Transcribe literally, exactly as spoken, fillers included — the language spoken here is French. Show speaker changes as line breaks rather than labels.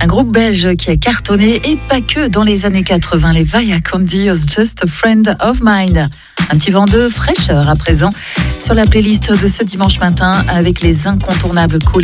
Un groupe belge qui a cartonné et pas que dans les années quatre-vingts, les Vaya Candios, Just a Friend of Mine. Un petit vent de fraîcheur à présent sur la playlist de ce dimanche matin avec les incontournables Kool